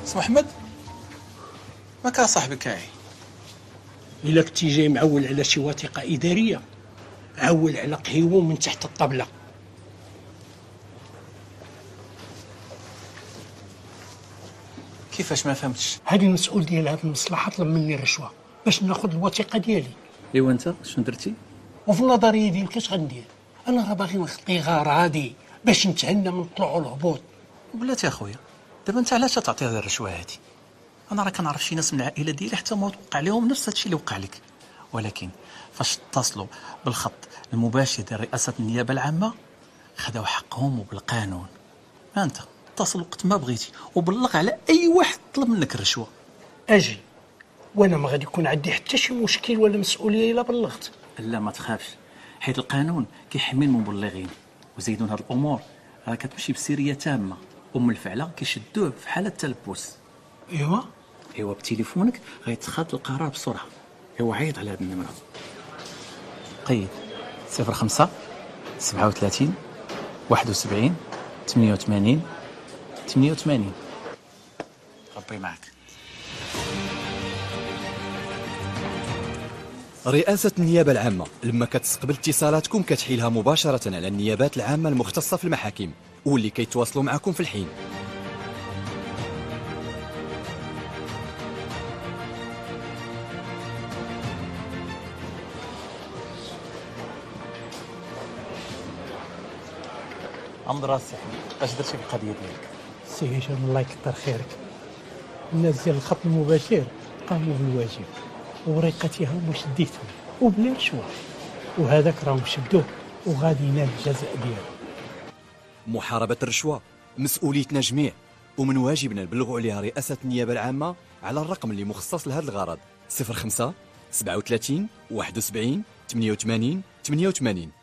سي محمد، ما كان صاحبك كاعي؟ إلا كنتي جاي معول على شي وثيقة إدارية، عول على قهيوه من تحت الطبلة. كيفاش؟ ما فهمتش. هذه المسؤول ديال هذه المصلحة طلب مني الرشوة باش ناخذ الوثيقة ديالي. ايوا انت شنو درتي؟ وفي النظرية ديالك اش غندير؟ أنا راه باغي نخطي غراضي باش نتهنى من الطلوع والهبوط. بلاتي اخويا، دابا انت علاش تعطي هذه الرشوه هذه؟ انا راه كنعرف شي ناس من العائله ديالي حتى ما وقع لهم نفس هادشي اللي وقع لك، ولكن فاش اتصلوا بالخط المباشر ديال رئاسه النيابه العامه خداو حقهم وبالقانون. ها انت اتصل وقت ما بغيتي وبلغ على اي واحد طلب منك الرشوه. أجي وأنا ما غادي يكون عندي حتى شي مشكل ولا مسؤولية إلا بلغت. لا ما تخافش، حيت القانون كيحمي المبلغين، وزيدون هاد الامور راه كتمشي بسريه تامه، ومن الفعله كيشدوه في حاله تلبس. ايوا بتليفونك غيتخذ القرار بسرعه. ايوا عيط على هاد النمره، قيد 05 37 71 88 88. ربي معك. رئاسة النيابة العامة لما كتستقبل اتصالاتكم كتحيلها مباشرة على النيابات العامة المختصة في المحاكم واللي كيتواصلوا معكم في الحين. عمد راسي اش درتي في القضيه ديالك؟ سي هشام الله يكثر خيرك، الناس ديال الخط المباشر قاموا بالواجب ووريقتها هما شديتهم وبلا رشوه، وهذاك راهم شدوه وغادي ينال الجزاء ديالو. محاربة الرشوة مسؤوليتنا جميع، ومن واجبنا نبلغوا عليها رئاسة النيابة العامة على الرقم اللي مخصص لهذا الغرض 05 37 71 88 88.